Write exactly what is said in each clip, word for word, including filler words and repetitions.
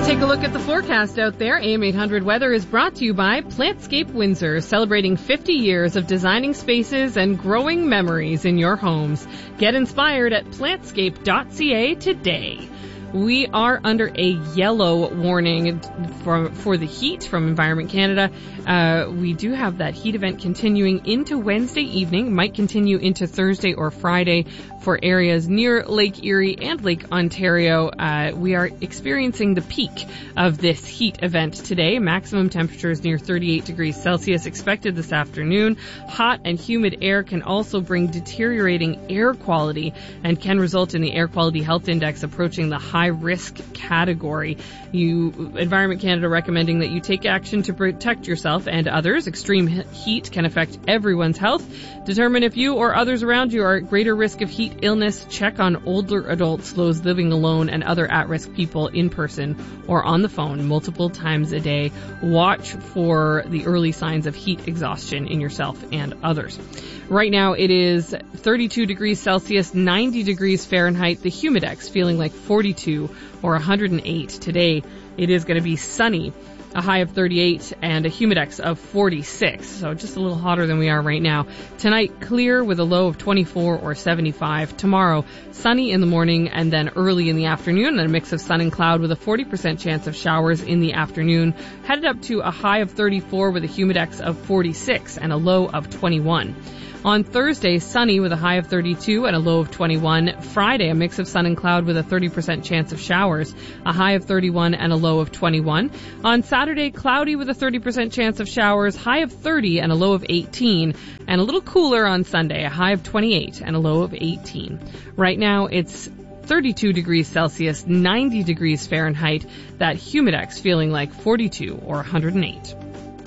Take a look at the forecast out there. A M eight hundred Weather is brought to you by Plantscape Windsor, celebrating fifty years of designing spaces and growing memories in your homes. Get inspired at plantscape dot c a today. We are under a yellow warning for, for the heat from Environment Canada. Uh, we do have that heat event continuing into Wednesday evening, might continue into Thursday or Friday for areas near Lake Erie and Lake Ontario. Uh, we are experiencing the peak of this heat event today. Maximum temperatures near thirty-eight degrees Celsius expected this afternoon. Hot and humid air can also bring deteriorating air quality and can result in the Air Quality Health Index approaching the high risk category. You, Environment Canada recommending that you take action to protect yourself and others. Extreme heat can affect everyone's health. Determine if you or others around you are at greater risk of heat illness. Check on older adults, those living alone, and other at-risk people in person or on the phone multiple times a day. Watch for the early signs of heat exhaustion in yourself and others. Right now it is thirty-two degrees Celsius, ninety degrees Fahrenheit. The humidex feeling like forty-two or one hundred eight. Today it is going to be sunny, a high of thirty-eight and a humidex of forty-six. So just a little hotter than we are right now. Tonight clear with a low of twenty-four or seventy-five. Tomorrow sunny in the morning and then early in the afternoon, and a mix of sun and cloud with a forty percent chance of showers in the afternoon. Headed up to a high of thirty-four with a humidex of forty-six and a low of twenty-one. On Thursday, sunny with a high of thirty-two and a low of twenty-one. Friday, a mix of sun and cloud with a thirty percent chance of showers, a high of thirty-one and a low of twenty-one. On Saturday, cloudy with a thirty percent chance of showers, high of thirty and a low of eighteen. And a little cooler on Sunday, a high of twenty-eight and a low of eighteen. Right now, it's thirty-two degrees Celsius, ninety degrees Fahrenheit. That humidex feeling like forty-two or one hundred eight.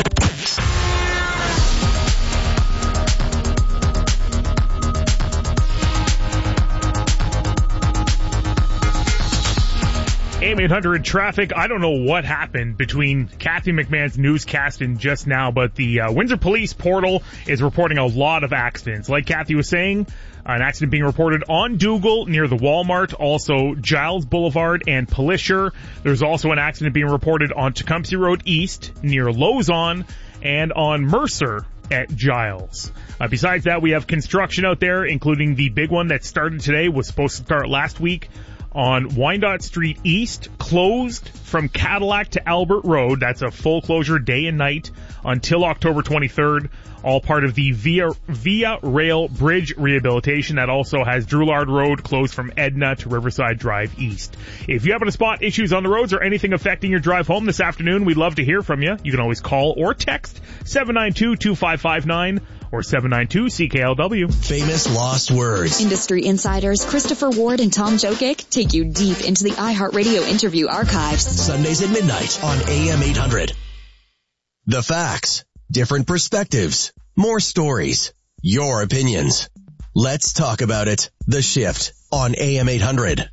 A M eight hundred traffic. I don't know what happened between Kathy McMahon's newscast and just now, but the uh, Windsor Police portal is reporting a lot of accidents. Like Kathy was saying, an accident being reported on Dougal near the Walmart, also Giles Boulevard and Pelisher. There's also an accident being reported on Tecumseh Road East near Lozon and on Mercer at Giles. Uh, besides that, we have construction out there, including the big one that started today, was supposed to start last week on Wyandotte Street East, closed from Cadillac to Albert Road. That's a full closure day and night until October twenty-third. All part of the Via, Via Rail Bridge rehabilitation. That also has Drouillard Road closed from Edna to Riverside Drive East. If you happen to spot issues on the roads or anything affecting your drive home this afternoon, we'd love to hear from you. You can always call or text seven nine two, two five five nine or seven nine two C K L W. Famous lost words. Industry insiders Christopher Ward and Tom Jokic take you deep into the iHeartRadio interview archives. Sundays at midnight on A M eight hundred. The facts, different perspectives, more stories, your opinions. Let's talk about it. The Shift on A M eight hundred.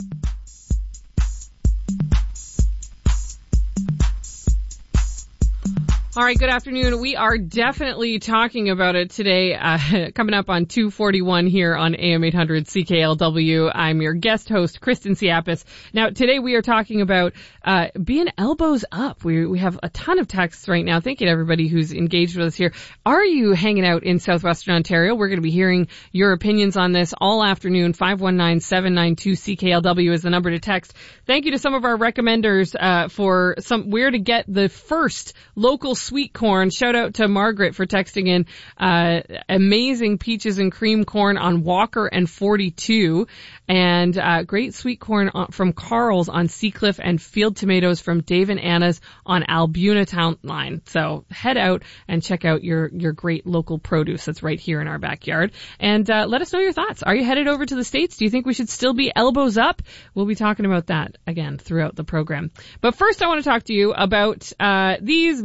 All right, good afternoon. We are definitely talking about it today, uh, coming up on two forty-one here on A M eight hundred C K L W. I'm your guest host, Kristen Siapis. Now, today we are talking about uh being elbows up. We we have a ton of texts right now. Thank you to everybody who's engaged with us here. Are you hanging out in southwestern Ontario? We're going to be hearing your opinions on this all afternoon. five one nine, seven nine two C K L W is the number to text. Thank you to some of our recommenders uh for some where to get the first local sweet corn. Shout out to Margaret for texting in uh amazing peaches and cream corn on Walker and forty-two, and uh great sweet corn from Carl's on Seacliff, and field tomatoes from Dave and Anna's on Albuna Town Line. So head out and check out your your great local produce that's right here in our backyard, and uh let us know your thoughts. Are you headed over to the States? Do you think we should still be elbows up? We'll be talking about that again throughout the program. But first I want to talk to you about uh these Meta glasses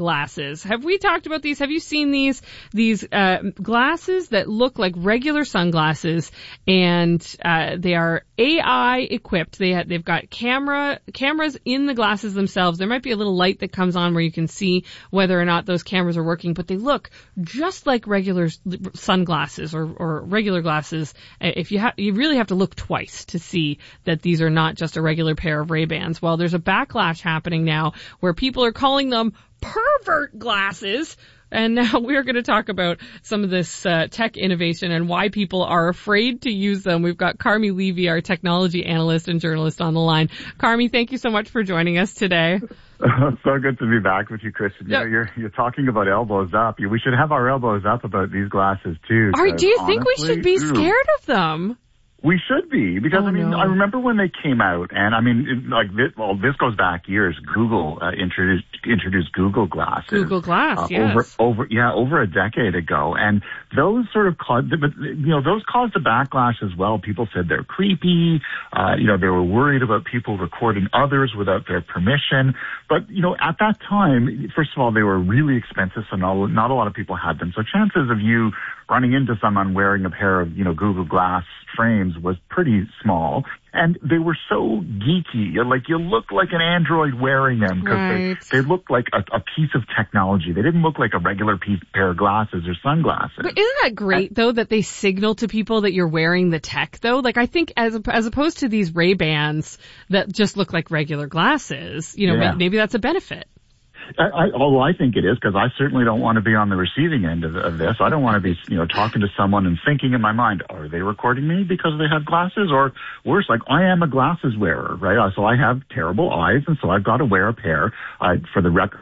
glasses. Have we talked about these? Have you seen these these uh, glasses that look like regular sunglasses, and uh, they are A I equipped? They have, they've got camera cameras in the glasses themselves. There might be a little light that comes on where you can see whether or not those cameras are working, but they look just like regular sunglasses or, or regular glasses. If you have, you really have to look twice to see that these are not just a regular pair of Ray-Bans. Well, there's a backlash happening now where people are calling them pervert glasses. And now we're going to talk about some of this uh, tech innovation and why people are afraid to use them. We've got Carmi Levy, our technology analyst and journalist, on the line. Carmi, thank you so much for joining us today. So good to be back with you, Kristen. You yep. know, you're you're talking about elbows up. We should have our elbows up about these glasses too. Are, do you honestly, think we should be scared of them? We should be, because, oh, I mean, no. I remember when they came out, and I mean, it, like, this, well, this goes back years. Google uh, introduced introduced Google Glasses. Google Glass, uh, yes. Over, over, yeah, over a decade ago. And those sort of caused, but, you know, those caused a backlash as well. People said they're creepy. Uh, you know, they were worried about people recording others without their permission. But, you know, at that time, first of all, they were really expensive, so not, not a lot of people had them. So chances of you running into someone wearing a pair of, you know, Google Glass frames was pretty small. And they were so geeky. Like, you looked like an android wearing them because right. they, they looked like a, a piece of technology. They didn't look like a regular piece, pair of glasses or sunglasses. But isn't that great, though, that they signal to people that you're wearing the tech, though? Like, I think as as opposed to these Ray-Bans that just look like regular glasses, you know, yeah. maybe that's a benefit. I, I, although I think it is, because I certainly don't want to be on the receiving end of, of this. I don't want to be, you know, talking to someone and thinking in my mind, are they recording me because they have glasses? Or worse, like, I am a glasses wearer, right? So I have terrible eyes, and so I've got to wear a pair uh, for the record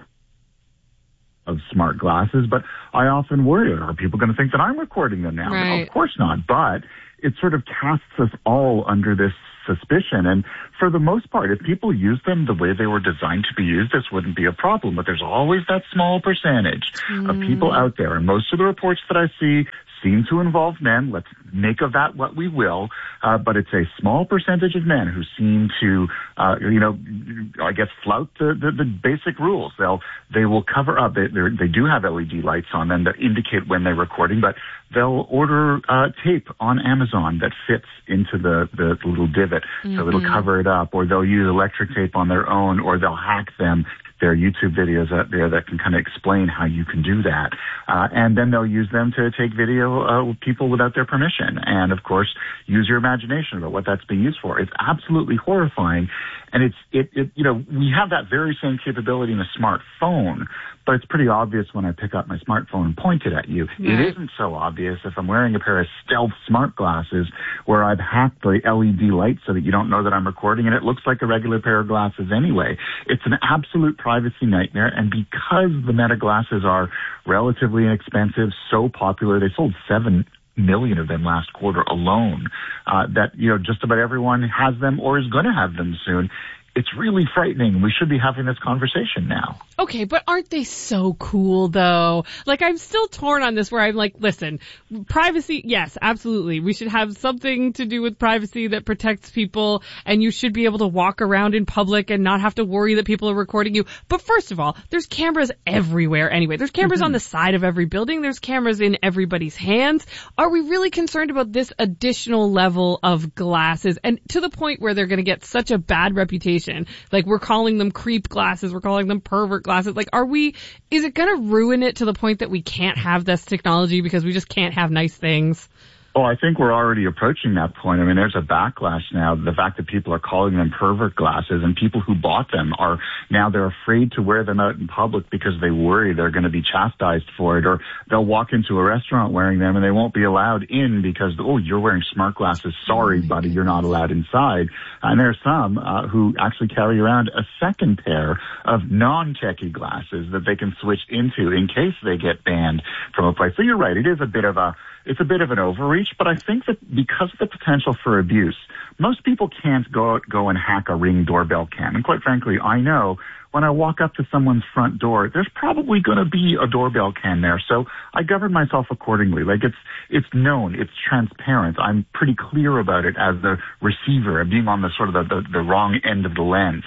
of smart glasses. But I often worry, are people going to think that I'm recording them now? Right. No, of course not. But it sort of casts us all under this suspicion. And for the most part, if people use them the way they were designed to be used, this wouldn't be a problem. But there's always that small percentage mm. of people out there. And most of the reports that I see seem to involve men. Let's make of that what we will. Uh, but it's a small percentage of men who seem to, uh, you know, I guess flout the, the, the basic rules. They'll, they will cover up. They, they do have L E D lights on them that indicate when they're recording, but they'll order uh, tape on Amazon that fits into the, the little divot, mm-hmm. so it'll cover it up, or they'll use electric tape on their own, or they'll hack them. There are YouTube videos out there that can kind of explain how you can do that. Uh, and then they'll use them to take video of uh, people without their permission. And, of course, use your imagination about what that's being used for. It's absolutely horrifying. And it's, it, it, you know, we have that very same capability in a smartphone, but it's pretty obvious when I pick up my smartphone and point it at you. Yeah. It isn't so obvious if I'm wearing a pair of stealth smart glasses where I've hacked the L E D light so that you don't know that I'm recording, and it looks like a regular pair of glasses anyway. It's an absolute privacy nightmare, and because the Meta glasses are relatively inexpensive, so popular, they sold seven million of them last quarter alone, uh, that, you know, just about everyone has them or is going to have them soon. It's really frightening. We should be having this conversation now. Okay, but aren't they so cool, though? Like, I'm still torn on this where I'm like, listen, privacy, yes, absolutely. We should have something to do with privacy that protects people, and you should be able to walk around in public and not have to worry that people are recording you. But first of all, there's cameras everywhere anyway. There's cameras mm-hmm. on the side of every building. There's cameras in everybody's hands. Are we really concerned about this additional level of glasses? And to the point where they're going to get such a bad reputation. Like, we're calling them creep glasses, we're calling them pervert glasses. Like, are we, is it going to ruin it to the point that we can't have this technology because we just can't have nice things? Oh, I think we're already approaching that point. I mean, there's a backlash now. The fact that people are calling them pervert glasses, and people who bought them are now they're afraid to wear them out in public because they worry they're going to be chastised for it, or they'll walk into a restaurant wearing them and they won't be allowed in because, oh, you're wearing smart glasses. Sorry, oh buddy, God. You're not allowed inside. And there are some uh, who actually carry around a second pair of non-techie glasses that they can switch into in case they get banned from a place. So you're right. It is a bit of a It's a bit of an overreach, but I think that because of the potential for abuse, most people can't go go and hack a Ring doorbell cam. And quite frankly, I know when I walk up to someone's front door, there's probably going to be a doorbell cam there. So I govern myself accordingly. Like, it's it's known, it's transparent. I'm pretty clear about it as the receiver, being on the sort of the, the, the wrong end of the lens.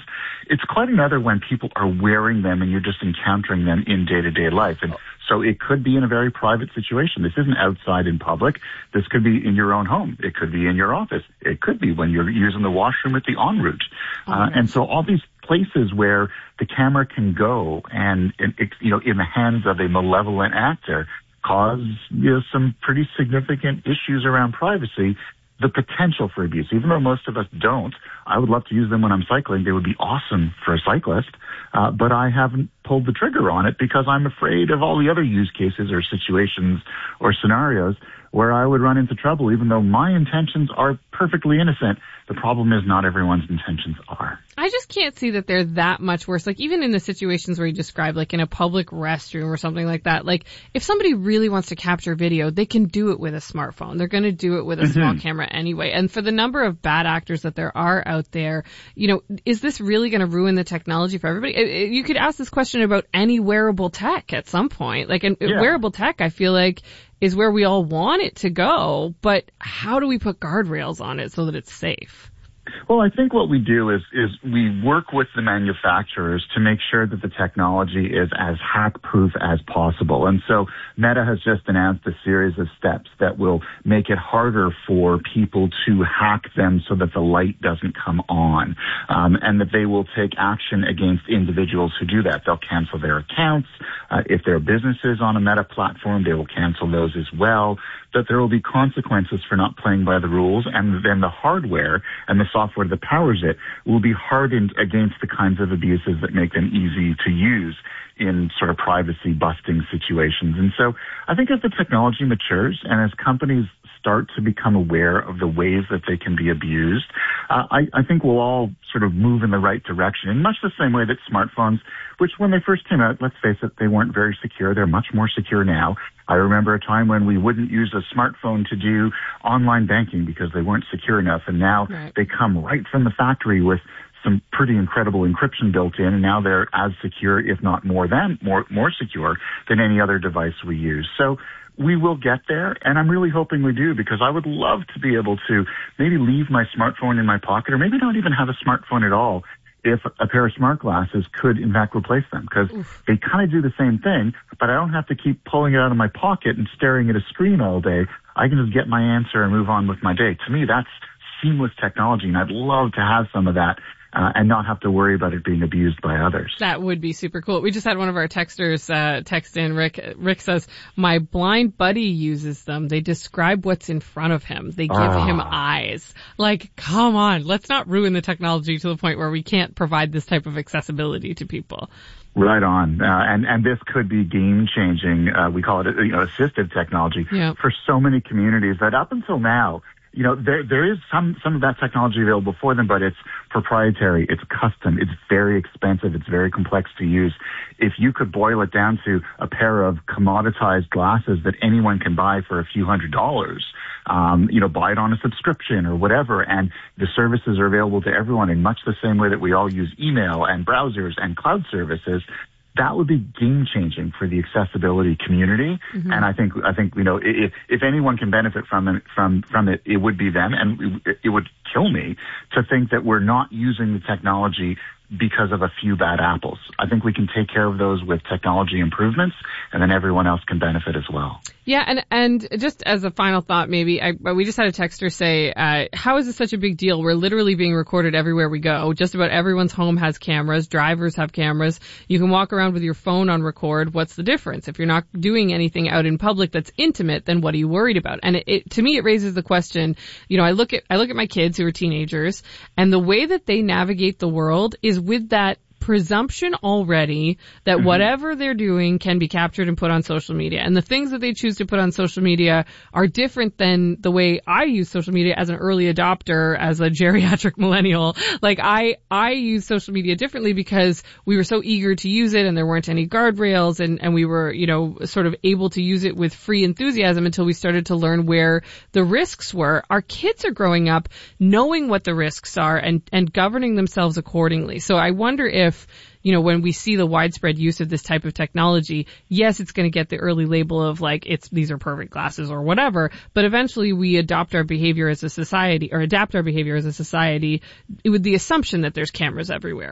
it's quite another when people are wearing them and you're just encountering them in day-to-day life. And so it could be in a very private situation. This isn't outside in public. This could be in your own home. It could be in your office. It could be when you're using the washroom at the en route. Uh, and so all these places where the camera can go and, and you know, in the hands of a malevolent actor cause, you know, some pretty significant issues around privacy. The potential for abuse, even though most of us don't. I would love to use them when I'm cycling. They would be awesome for a cyclist, uh, but I haven't pulled the trigger on it because I'm afraid of all the other use cases or situations or scenarios where I would run into trouble, even though my intentions are perfectly innocent. The problem is not everyone's intentions are. I just can't see that they're that much worse. Like, even in the situations where you describe, like in a public restroom or something like that, like if somebody really wants to capture video, they can do it with a smartphone. They're going to do it with a mm-hmm. small camera anyway. And for the number of bad actors that there are out there, you know, is this really going to ruin the technology for everybody? It, it, you could ask this question about any wearable tech at some point. Like, an, yeah. wearable tech, I feel like, is where we all want it to go, but how do we put guardrails on it so that it's safe? Well, I think what we do is, is we work with the manufacturers to make sure that the technology is as hack-proof as possible. And so Meta has just announced a series of steps that will make it harder for people to hack them so that the light doesn't come on, um, and that they will take action against individuals who do that. They'll cancel their accounts. Uh, if their business is on a Meta platform, they will cancel those as well. That there will be consequences for not playing by the rules, and then the hardware and the software that powers it will be hardened against the kinds of abuses that make them easy to use in sort of privacy busting situations. And so I think as the technology matures and as companies start to become aware of the ways that they can be abused, uh, I, I think we'll all sort of move in the right direction in much the same way that smartphones, which when they first came out, let's face it, they weren't very secure. They're much more secure now. I remember a time when we wouldn't use a smartphone to do online banking because they weren't secure enough. And now right. they come right from the factory with some pretty incredible encryption built in, and now they're as secure, if not more than more more secure than any other device we use. So we will get there, and I'm really hoping we do, because I would love to be able to maybe leave my smartphone in my pocket, or maybe not even have a smartphone at all, if a pair of smart glasses could in fact replace them, because they kind of do the same thing, but I don't have to keep pulling it out of my pocket and staring at a screen all day. I can just get my answer and move on with my day. To me, that's seamless technology, and I'd love to have some of that. Uh, and not have to worry about it being abused by others. That would be super cool. We just had one of our texters uh, text in. Rick Rick says, my blind buddy uses them. They describe what's in front of him. They give ah. him eyes. Like, come on. Let's not ruin the technology to the point where we can't provide this type of accessibility to people. Right on. Uh, and, and this could be game-changing. Uh, we call it, you know, assistive technology yep. for so many communities that up until now, you know, there there is some some of that technology available for them, but it's proprietary, it's custom, it's very expensive, it's very complex to use. If you could boil it down to a pair of commoditized glasses that anyone can buy for a few hundred dollars, um, you know, buy it on a subscription or whatever, and the services are available to everyone in much the same way that we all use email and browsers and cloud services, that would be game-changing for the accessibility community, mm-hmm. and I think I think you know if if anyone can benefit from it from from it, it would be them, and it, it would kill me to think that we're not using the technology because of a few bad apples. I think we can take care of those with technology improvements, and then everyone else can benefit as well. Yeah, and and just as a final thought, maybe, I, we just had a texter say, uh, how is this such a big deal? We're literally being recorded everywhere we go. Just about everyone's home has cameras. Drivers have cameras. You can walk around with your phone on record. What's the difference? If you're not doing anything out in public that's intimate, then what are you worried about? And it, it, to me, it raises the question, you know, I look at I look at my kids who are teenagers, and the way that they navigate the world is with that presumption already that mm-hmm. whatever they're doing can be captured and put on social media. And the things that they choose to put on social media are different than the way I use social media as an early adopter, as a geriatric millennial. Like, I, I use social media differently because we were so eager to use it and there weren't any guardrails, and, and we were, you know, sort of able to use it with free enthusiasm until we started to learn where the risks were. Our kids are growing up knowing what the risks are and, and governing themselves accordingly. So I wonder if If, you know, when we see the widespread use of this type of technology, yes, it's going to get the early label of like, it's, these are perfect glasses or whatever, but eventually we adopt our behavior as a society, or adapt our behavior as a society with the assumption that there's cameras everywhere.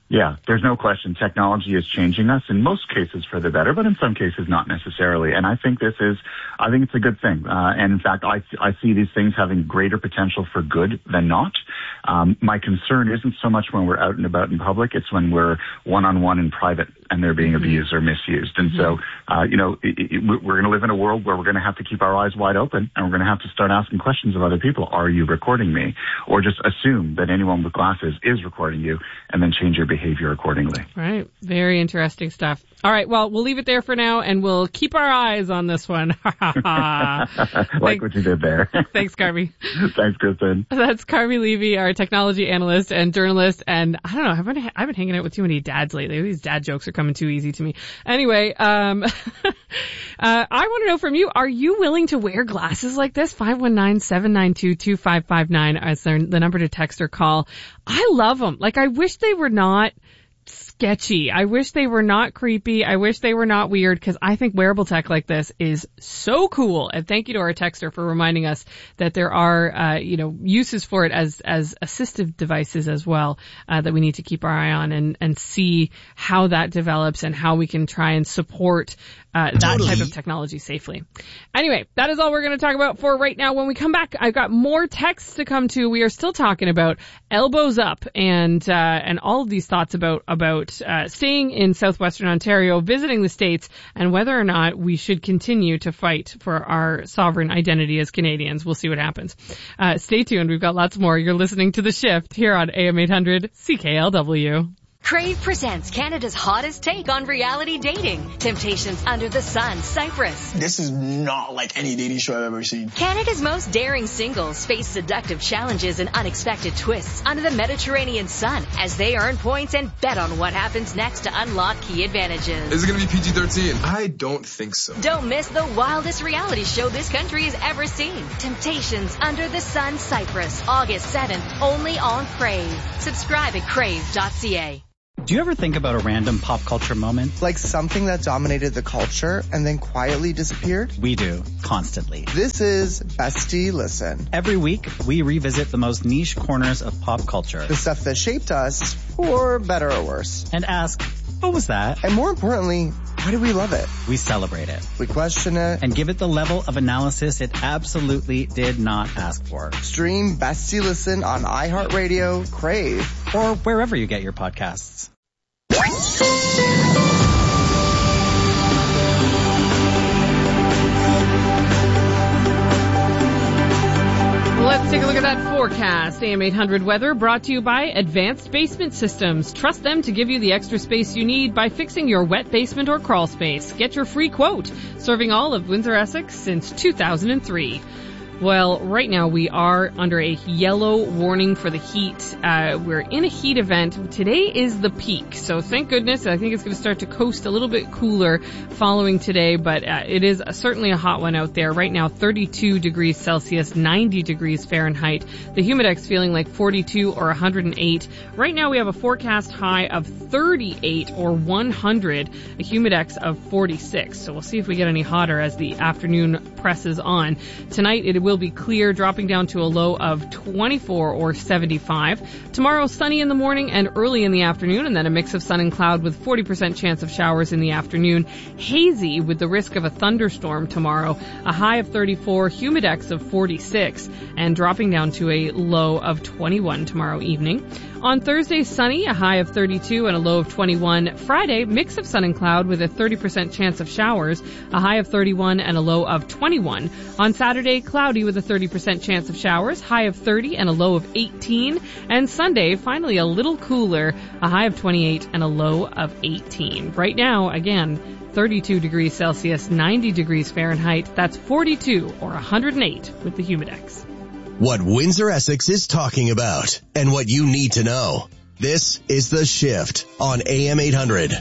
Yeah, there's no question. Technology is changing us in most cases for the better, but in some cases not necessarily. And I think this is, I think it's a good thing. Uh, and in fact, I, I see these things having greater potential for good than not. Um, my concern isn't so much when we're out and about in public, it's when we're one-on-one in private and they're being mm-hmm. abused or misused. And mm-hmm. so, uh, you know, it, it, we're going to live in a world where we're going to have to keep our eyes wide open and we're going to have to start asking questions of other people. Are you recording me? Or just assume that anyone with glasses is recording you and then change your behavior accordingly. Right. Very interesting stuff. All right. Well, we'll leave it there for now and we'll keep our eyes on this one. Like Thanks. what you did there. Thanks, Carby. Thanks, Kristen. That's Carby Levy, our technology analyst and journalist. And I don't know, I've been, I've been hanging out with too many dads lately. These dad jokes are coming too easy to me. Anyway, um, uh, I want to know from you, are you willing to wear glasses like this? five one nine, seven nine two, two five five nine is the number to text or call. I love them. Like, I wish they were not sketchy. I wish they were not creepy. I wish they were not weird, because I think wearable tech like this is so cool. And thank you to our texter for reminding us that there are, uh, you know, uses for it as, as assistive devices as well, uh, that we need to keep our eye on and, and see how that develops and how we can try and support Uh, that totally. type of technology safely. Anyway, that is all we're going to talk about for right now. When we come back, I've got more texts to come to. We are still talking about elbows up and uh, and all of these thoughts about about uh, staying in southwestern Ontario, visiting the States, and whether or not we should continue to fight for our sovereign identity as Canadians. We'll see what happens. Uh, stay tuned. We've got lots more. You're listening to The Shift here on A M eight hundred C K L W. Crave presents Canada's hottest take on reality dating. Temptations Under the Sun, Cyprus. This is not like any dating show I've ever seen. Canada's most daring singles face seductive challenges and unexpected twists under the Mediterranean sun as they earn points and bet on what happens next to unlock key advantages. Is it going to be P G thirteen? I don't think so. Don't miss the wildest reality show this country has ever seen. Temptations Under the Sun, Cyprus, August seventh, only on Crave. Subscribe at crave dot c a. Do you ever think about a random pop culture moment? Like something that dominated the culture and then quietly disappeared? We do, constantly. This is Bestie Listen. Every week, we revisit the most niche corners of pop culture. The stuff that shaped us, for better or worse. And ask, what was that? And more importantly, why do we love it? We celebrate it. We question it. And give it the level of analysis it absolutely did not ask for. Stream Bestie Listen on iHeartRadio, Crave, or wherever you get your podcasts. Let's take a look at that forecast. A M eight hundred weather brought to you by Advanced Basement Systems. Trust them to give you the extra space you need by fixing your wet basement or crawl space. Get your free quote. Serving all of Windsor-Essex since two thousand three. Well, right now we are under a yellow warning for the heat. Uh, we're in a heat event. Today is the peak, so thank goodness. I think it's going to start to coast a little bit cooler following today, but uh, it is certainly a hot one out there. Right now, thirty-two degrees Celsius, ninety degrees Fahrenheit. The Humidex feeling like forty-two or one hundred eight. Right now we have a forecast high of thirty-eight or one hundred, a Humidex of forty-six. So we'll see if we get any hotter as the afternoon presses on. Tonight it will be clear, dropping down to a low of twenty-four or seventy-five. Tomorrow, sunny in the morning and early in the afternoon, and then a mix of sun and cloud with forty percent chance of showers in the afternoon. Hazy with the risk of a thunderstorm tomorrow. A high of thirty-four, Humidex of forty-six, and dropping down to a low of twenty-one tomorrow evening. On Thursday, sunny, a high of thirty-two and a low of twenty-one. Friday, mix of sun and cloud with a thirty percent chance of showers, a high of thirty-one and a low of twenty-one. On Saturday, cloudy with a thirty percent chance of showers, high of thirty and a low of eighteen. And Sunday, finally a little cooler, a high of twenty-eight and a low of eighteen. Right now, again, thirty-two degrees Celsius, ninety degrees Fahrenheit. That's forty-two or one hundred eight with the Humidex. What Windsor-Essex is talking about and what you need to know. This is The Shift on A M eight hundred.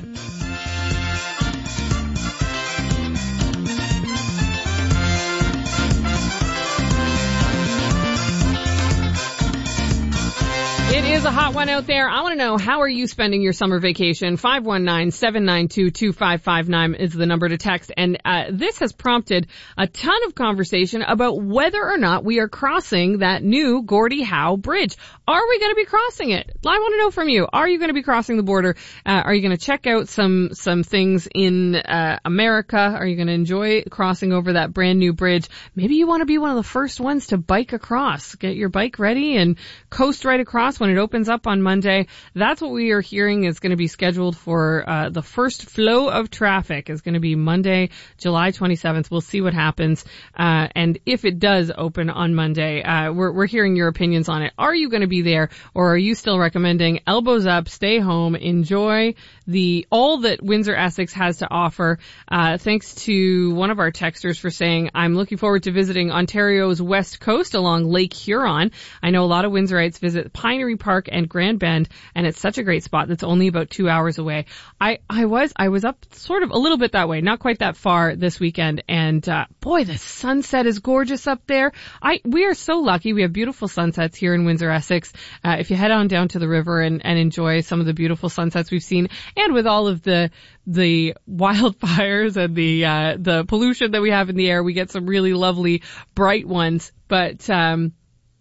It is a hot one out there. I want to know, how are you spending your summer vacation? five one nine, seven nine two, two five five nine is the number to text. And uh, this has prompted a ton of conversation about whether or not we are crossing that new Gordie Howe Bridge. Are we going to be crossing it? I want to know from you. Are you going to be crossing the border? Uh, are you going to check out some some things in uh, America? Are you going to enjoy crossing over that brand new bridge? Maybe you want to be one of the first ones to bike across. Get your bike ready and coast right across when it opens up on Monday. That's what we are hearing is going to be scheduled for uh, the first flow of traffic is going to be Monday, July twenty-seventh. We'll see what happens. Uh, and if it does open on Monday, uh, we're, we're hearing your opinions on it. Are you going to be there, or are you still recommending elbows up, stay home, enjoy the all that Windsor Essex has to offer? Uh, thanks to one of our texters for saying, I'm looking forward to visiting Ontario's west coast along Lake Huron. I know a lot of Windsorites visit Pinery Park and Grand Bend, and it's such a great spot that's only about two hours away. I, I was, I was up sort of a little bit that way, not quite that far this weekend, and, uh, boy, the sunset is gorgeous up there. I, we are so lucky. We have beautiful sunsets here in Windsor Essex. Uh, if you head on down to the river and, and enjoy some of the beautiful sunsets we've seen, and with all of the, the wildfires and the, uh, the pollution that we have in the air, we get some really lovely, bright ones. But, um,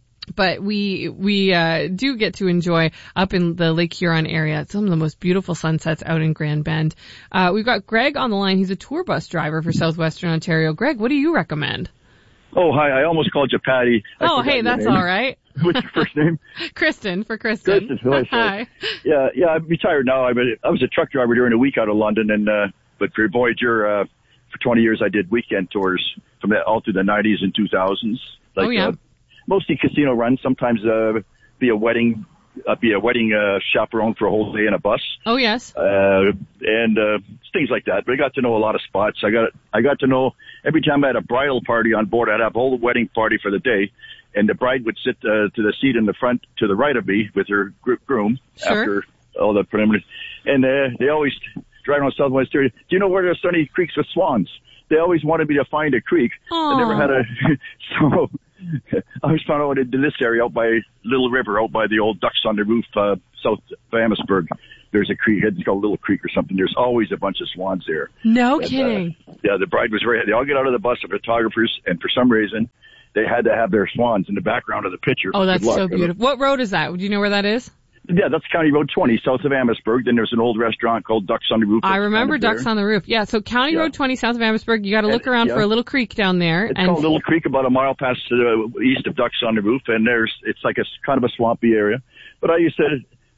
But we, we, uh, do get to enjoy up in the Lake Huron area some of the most beautiful sunsets out in Grand Bend. Uh, we've got Greg on the line. He's a tour bus driver for Southwestern Ontario. Greg, what do you recommend? Oh, hi. I almost called you Patty. I oh, hey, that's all right. What's your first name? Kristen, for Kristen. Kristen. Hi. Yeah, yeah, I'm retired now. I mean, I was a truck driver during the week out of London, and, uh, but for Voyager, uh, for twenty years I did weekend tours from the, all through the nineties and two thousands. Like, oh, yeah. Uh, mostly casino runs, sometimes, uh, be a wedding, uh, be a wedding, uh, chaperone for a whole day in a bus. Oh, yes. Uh, and, uh, things like that. But I got to know a lot of spots. I got, I got to know every time I had a bridal party on board, I'd have a whole wedding party for the day. And the bride would sit, uh, to the seat in the front to the right of me with her groom sure. after all the preliminaries. And, uh, they always drive on Southwest area. Do you know where there's sunny creeks with swans? They always wanted me to find a creek. Aww. I never had a, so, I was found out in this area out by Little River, out by the old Ducks on the Roof, uh, south of Amherstburg. There's a creek, it's called Little Creek or something. There's always a bunch of swans there. No and, kidding. Uh, yeah, the bride was very, they all get out of the bus, the photographers, and for some reason, they had to have their swans in the background of the picture. Oh, that's so beautiful. What road is that? Do you know where that is? Yeah, that's County Road twenty, south of Amherstburg. Then there's an old restaurant called Ducks on the Roof. I remember Ducks on the Roof. Yeah, so County yeah. Road twenty, south of Amherstburg. You got to look around yeah. for a little creek down there. It's and called Little Creek, about a mile past uh, east of Ducks on the Roof, and there's it's like a kind of a swampy area. But I used to,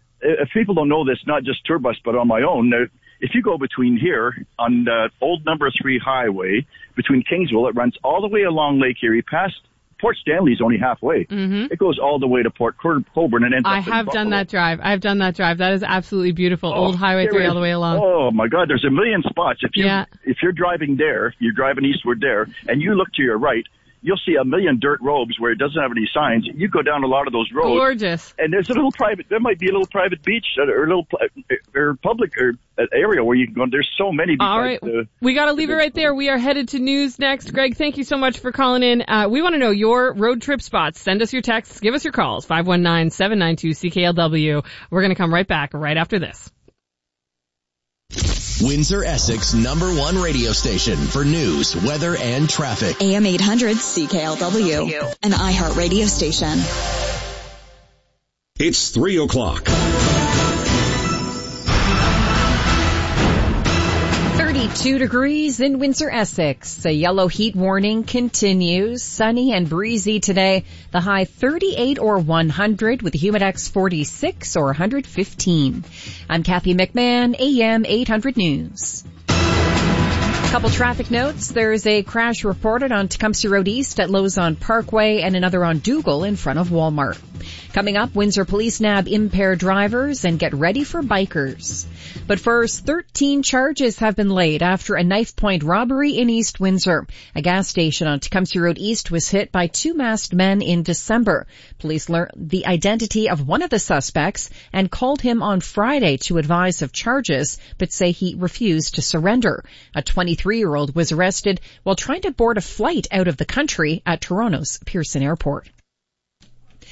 if people don't know this, not just tour bus, but on my own, if you go between here on the old number three highway between Kingsville, it runs all the way along Lake Erie past. Port Stanley's only halfway. Mm-hmm. It goes all the way to Port Colborne and ends I up in have Buffalo. done that drive. I've done that drive. That is absolutely beautiful. Oh, Old Highway three all the way along. Oh my God, there's a million spots. If you yeah. if you're driving there, you're driving eastward there, and you look to your right, you'll see a million dirt roads where it doesn't have any signs. You go down a lot of those roads. Gorgeous. And there's a little private, there might be a little private beach or a little or public or area where you can go. There's so many. All right. The, we got to leave it right there. We are headed to news next. Greg, thank you so much for calling in. Uh, we want to know your road trip spots. Send us your texts. Give us your calls. five one nine, seven nine two, C K L W. We're going to come right back right after this. Windsor Essex number one radio station for news, weather, and traffic. A M eight hundred C K L W, an iHeart radio station. It's three o'clock. thirty-two degrees in Windsor, Essex. A yellow heat warning continues. Sunny and breezy today. The high thirty-eight or one hundred with a humidex forty-six or one hundred fifteen. I'm Kathy McMahon, A M eight hundred News. Couple traffic notes. There's a crash reported on Tecumseh Road East at Lozon Parkway and another on Dougal in front of Walmart. Coming up, Windsor Police nab impaired drivers and get ready for bikers. But first, thirteen charges have been laid after a knife point robbery in East Windsor. A gas station on Tecumseh Road East was hit by two masked men in December. Police learned the identity of one of the suspects and called him on Friday to advise of charges, but say he refused to surrender. A twenty-three-year-old was arrested while trying to board a flight out of the country at Toronto's Pearson Airport.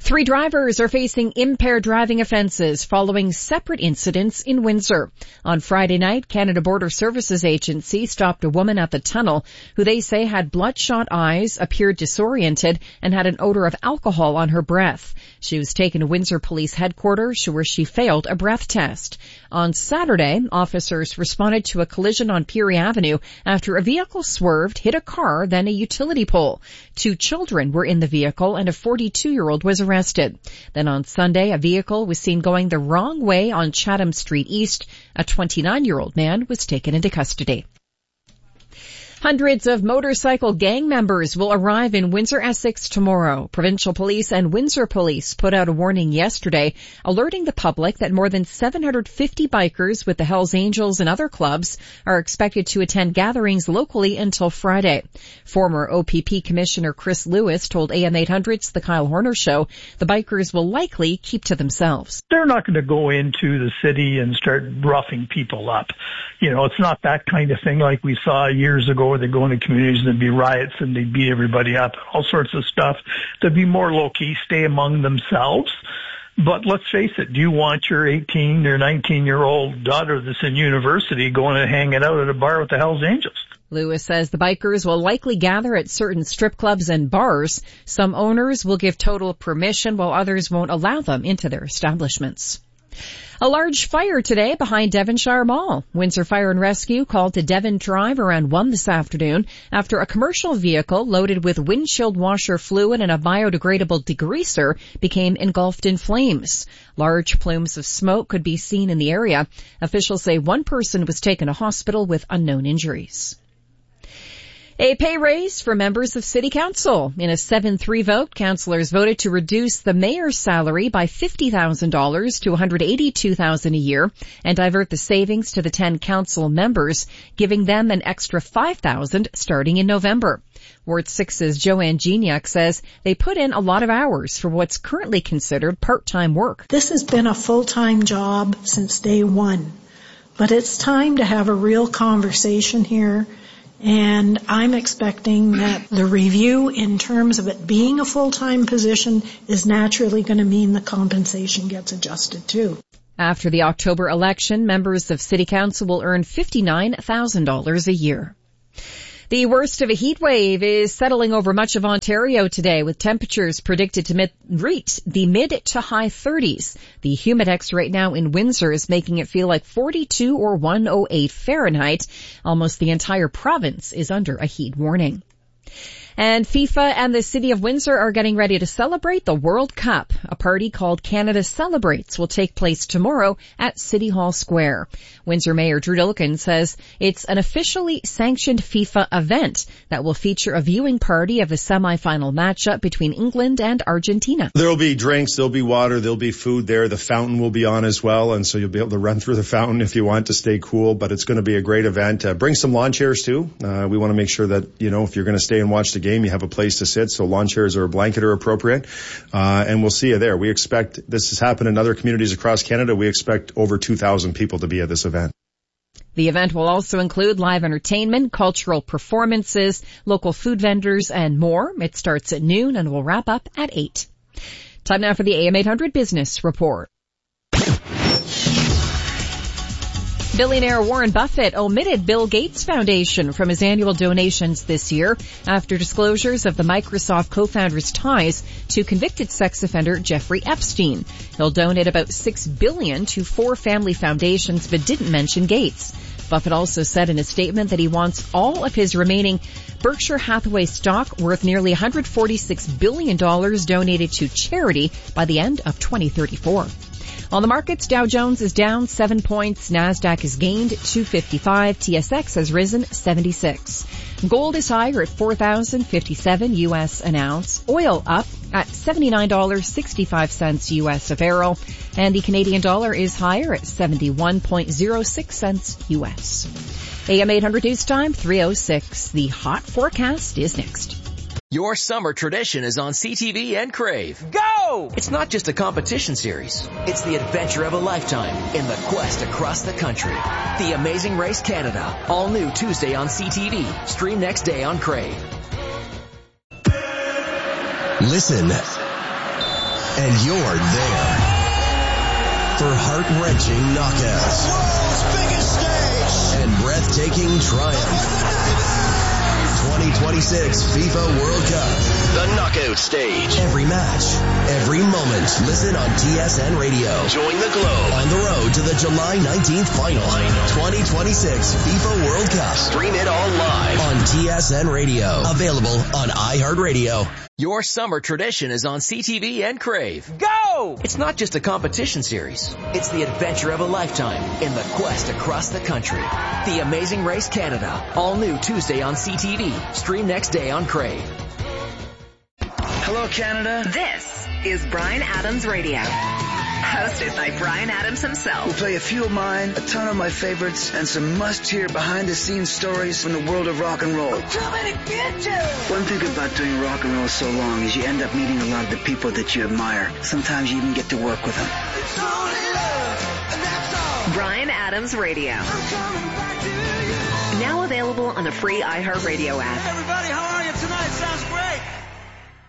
Three drivers are facing impaired driving offenses following separate incidents in Windsor. On Friday night, Canada Border Services Agency stopped a woman at the tunnel who they say had bloodshot eyes, appeared disoriented, and had an odor of alcohol on her breath. She was taken to Windsor Police Headquarters where she failed a breath test. On Saturday, officers responded to a collision on Peary Avenue after a vehicle swerved, hit a car, then a utility pole. Two children were in the vehicle and a forty-two-year-old was arrested. Then on Sunday, a vehicle was seen going the wrong way on Chatham Street East. A twenty-nine-year-old man was taken into custody. Hundreds of motorcycle gang members will arrive in Windsor, Essex tomorrow. Provincial Police and Windsor Police put out a warning yesterday, alerting the public that more than seven hundred fifty bikers with the Hells Angels and other clubs are expected to attend gatherings locally until Friday. Former O P P Commissioner Chris Lewis told A M eight hundred's The Kyle Horner Show the bikers will likely keep to themselves. They're not going to go into the city and start roughing people up. You know, it's not that kind of thing like we saw years ago where they go into communities and there'd be riots and they'd beat everybody up, all sorts of stuff. They'd be more low-key, stay among themselves. But let's face it, do you want your eighteen or nineteen-year-old daughter that's in university going and hanging out at a bar with the Hells Angels? Lewis says the bikers will likely gather at certain strip clubs and bars. Some owners will give total permission while others won't allow them into their establishments. A large fire today behind Devonshire Mall. Windsor Fire and Rescue called to Devon Drive around one this afternoon after a commercial vehicle loaded with windshield washer fluid and a biodegradable degreaser became engulfed in flames. Large plumes of smoke could be seen in the area. Officials say one person was taken to hospital with unknown injuries. A pay raise for members of City Council. In a seven three vote, councillors voted to reduce the mayor's salary by fifty thousand dollars to one hundred eighty-two thousand dollars a year and divert the savings to the ten council members, giving them an extra five thousand dollars starting in November. Ward six's Joanne Geniak says they put in a lot of hours for what's currently considered part-time work. This has been a full-time job since day one, but it's time to have a real conversation here. And I'm expecting that the review in terms of it being a full-time position is naturally going to mean the compensation gets adjusted too. After the October election, members of City Council will earn fifty-nine thousand dollars a year. The worst of a heat wave is settling over much of Ontario today, with temperatures predicted to mid- reach the mid to high thirties. The Humidex right now in Windsor is making it feel like forty-two or one oh eight Fahrenheit. Almost the entire province is under a heat warning. And FIFA and the City of Windsor are getting ready to celebrate the World Cup. A party called Canada Celebrates will take place tomorrow at City Hall Square. Windsor Mayor Drew Dilkin says it's an officially sanctioned FIFA event that will feature a viewing party of the semi-final matchup between England and Argentina. There'll be drinks, there'll be water, there'll be food there. The fountain will be on as well, and so you'll be able to run through the fountain if you want to stay cool, but it's going to be a great event. Uh, bring some lawn chairs too. Uh, we want to make sure that, you know, if you're going to stay and watch the game, you have a place to sit, so lawn chairs or a blanket are appropriate, uh, and we'll see you there. We expect, this has happened in other communities across Canada, we expect over two thousand people to be at this event. The event will also include live entertainment, cultural performances, local food vendors, and more. It starts at noon and will wrap up at eight. Time now for the A M eight hundred Business Report. Billionaire Warren Buffett omitted Bill Gates Foundation from his annual donations this year after disclosures of the Microsoft co-founder's ties to convicted sex offender Jeffrey Epstein. He'll donate about six billion dollars to four family foundations but didn't mention Gates. Buffett also said in a statement that he wants all of his remaining Berkshire Hathaway stock worth nearly one hundred forty-six billion dollars donated to charity by the end of twenty thirty-four. On the markets, Dow Jones is down seven points, NASDAQ has gained two fifty-five, T S X has risen seventy-six. Gold is higher at four thousand fifty-seven U S an ounce, oil up at seventy-nine dollars and sixty-five cents U S a barrel, and the Canadian dollar is higher at seventy-one point oh six cents U S. A M eight hundred News Time, three oh six. The hot forecast is next. Your summer tradition is on C T V and Crave. Go! It's not just a competition series. It's the adventure of a lifetime in the quest across the country. The Amazing Race Canada. All new Tuesday on C T V. Stream next day on Crave. Listen. and you're there for heart-wrenching knockouts. World's biggest stage. And breathtaking triumph. twenty twenty-six FIFA World Cup. The knockout stage. Every match, every moment. Listen on T S N Radio. Join the globe on the road to the July nineteenth final. twenty twenty-six FIFA World Cup. Stream it all live on T S N Radio. Available on iHeartRadio. Your summer tradition is on C T V and Crave. Go! It's not just a competition series. It's the adventure of a lifetime in the quest across the country. The Amazing Race Canada. All new Tuesday on C T V. Stream next day on Crave. Hello, Canada. This is Bryan Adams Radio. Hosted by Bryan Adams himself. We'll play a few of mine, a ton of my favorites, and some must-hear behind-the-scenes stories from the world of rock and roll. I'm coming to get you! One thing about doing rock and roll so long is you end up meeting a lot of the people that you admire. Sometimes you even get to work with them. It's only love, and that's all. Bryan Adams Radio. I'm coming back to you. Now available on the free iHeartRadio app. Hey everybody, how are you tonight? Sounds great.